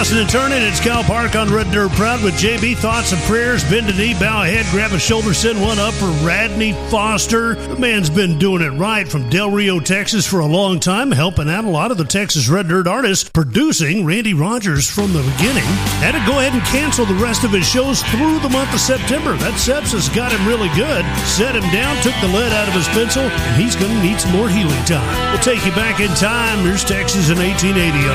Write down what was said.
Tossing and turning, it's Cal Park on Red Dirt Proud with JB. Thoughts and prayers. Bend a knee, bow a head, grab a shoulder, send one up for Radney Foster. The man's been doing it right from Del Rio, Texas for a long time, helping out a lot of the Texas Red Dirt artists, producing Randy Rogers from the beginning. Had to go ahead and cancel the rest of his shows through the month of September. That sepsis got him really good, set him down, took the lead out of his pencil, and he's going to need some more healing time. We'll take you back in time. Here's Texas in 1880.